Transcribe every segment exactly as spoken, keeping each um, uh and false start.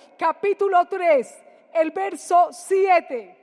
capítulo tres, el verso siete.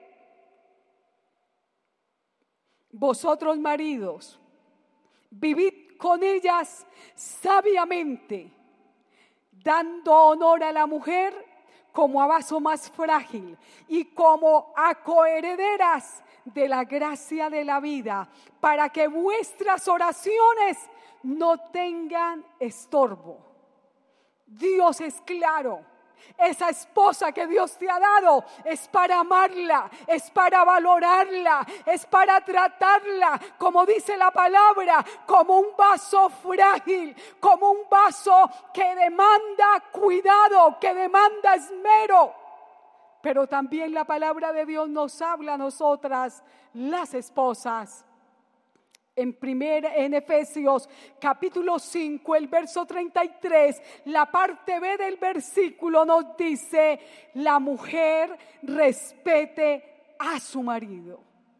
Vosotros maridos, vivid con ellas sabiamente, dando honor a la mujer como a vaso más frágil y como a coherederas de la gracia de la vida, para que vuestras oraciones no tengan estorbo. Dios es claro. Esa esposa que Dios te ha dado es para amarla, es para valorarla, es para tratarla, como dice la palabra, como un vaso frágil, como un vaso que demanda cuidado, que demanda esmero. Pero también la palabra de Dios nos habla a nosotras, las esposas. En, primer, en Efesios capítulo cinco, el verso treinta y tres, la parte B del versículo nos dice: la mujer respete a su marido.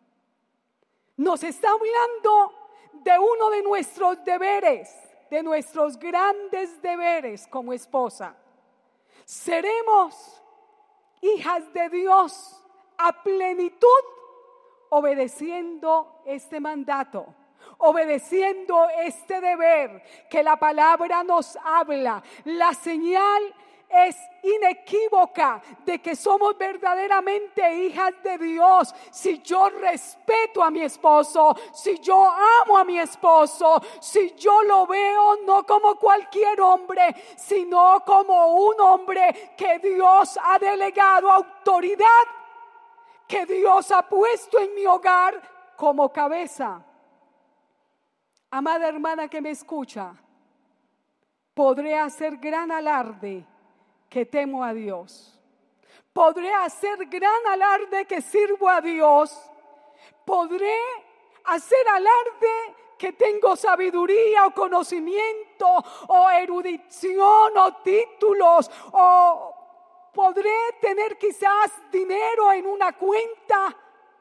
Nos está hablando de uno de nuestros deberes, de nuestros grandes deberes como esposa. Seremos hijas de Dios a plenitud, obedeciendo este mandato, obedeciendo este deber que la palabra nos habla. La señal es inequívoca de que somos verdaderamente hijas de Dios si yo respeto a mi esposo, si yo amo a mi esposo, si yo lo veo no como cualquier hombre, sino como un hombre que Dios ha delegado autoridad, que Dios ha puesto en mi hogar como cabeza. Amada hermana que me escucha, podré hacer gran alarde que temo a Dios. Podré hacer gran alarde que sirvo a Dios. Podré hacer alarde que tengo sabiduría o conocimiento o erudición o títulos, o podré tener quizás dinero en una cuenta.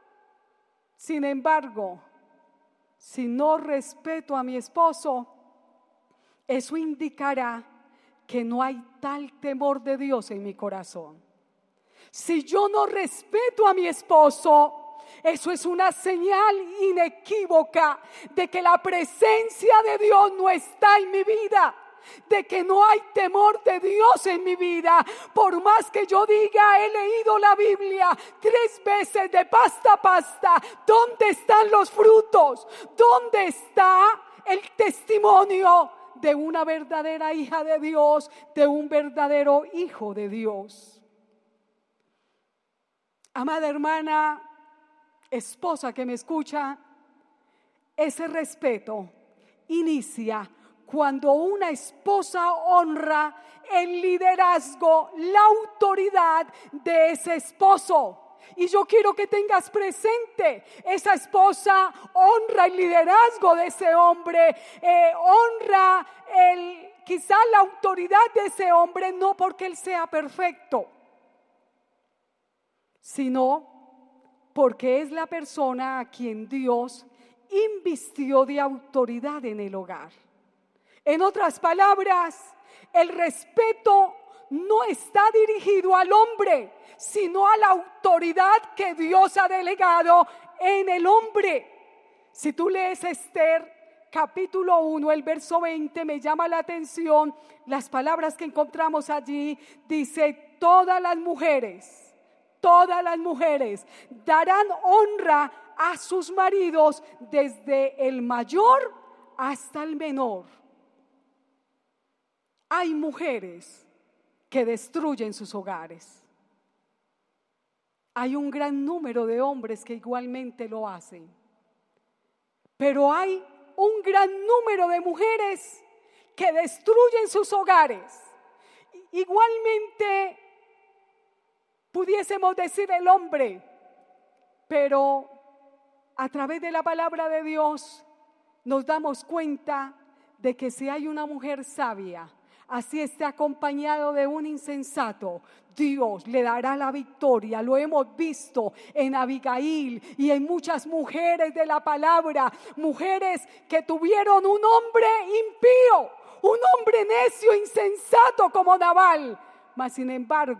Sin embargo, si no respeto a mi esposo, eso indicará que no hay tal temor de Dios en mi corazón. Si yo no respeto a mi esposo, eso es una señal inequívoca de que la presencia de Dios no está en mi vida, de que no hay temor de Dios en mi vida. Por más que yo diga, he leído la Biblia tres veces de pasta a pasta, ¿dónde están los frutos? ¿Dónde está el testimonio de una verdadera hija de Dios, de un verdadero hijo de Dios? Amada hermana, esposa que me escucha, ese respeto inicia cuando una esposa honra el liderazgo, la autoridad de ese esposo. Y yo quiero que tengas presente, esa esposa honra el liderazgo de ese hombre, eh, honra el, quizá la autoridad de ese hombre, no porque él sea perfecto, sino porque es la persona a quien Dios invistió de autoridad en el hogar. En otras palabras, el respeto no está dirigido al hombre, sino a la autoridad que Dios ha delegado en el hombre. Si tú lees Esther capítulo uno, el verso veinte, me llama la atención las palabras que encontramos allí. Dice: todas las mujeres, todas las mujeres darán honra a sus maridos, desde el mayor hasta el menor. Hay mujeres que destruyen sus hogares. Hay un gran número de hombres que igualmente lo hacen. Pero hay un gran número de mujeres que destruyen sus hogares. Igualmente pudiésemos decir el hombre, pero a través de la palabra de Dios nos damos cuenta de que si hay una mujer sabia, así esté acompañado de un insensato, Dios le dará la victoria. Lo hemos visto en Abigail y en muchas mujeres de la palabra, mujeres que tuvieron un hombre impío, un hombre necio, insensato como Nabal, mas sin embargo